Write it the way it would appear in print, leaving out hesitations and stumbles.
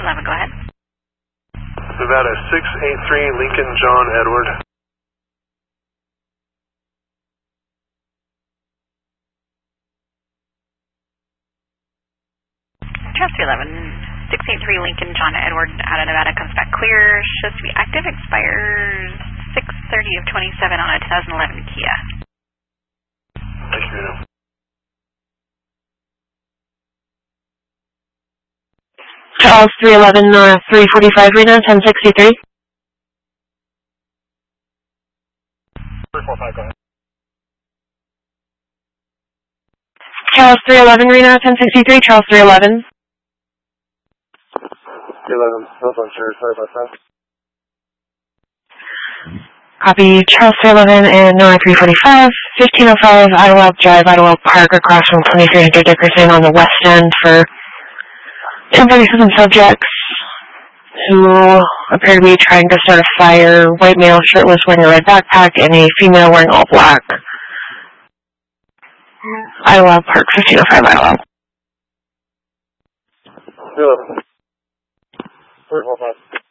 11, go ahead. Nevada 683, Lincoln John Edward. Trust 11, 683 Lincoln John Edward out of Nevada comes back clear. Shows to be active, expires 6/30 of 27 on a 2011 Kia. Thank you, Reno. Charles 311, 345 Reno, 1063. 345, go ahead. Charles 311 Reno, 1063, Charles 311. 311, telephone, sir, sorry about that. Copy, Charles 311 and NOAA 345, 1505 Idlewild Drive, Idlewild Park, across from 2300 Dickerson on the west end for 1037 subjects who appear to be trying to start a fire. White male, shirtless, wearing a red backpack, and a female wearing all black. Idlewild Park, 1505 Idlewild. 311. 345.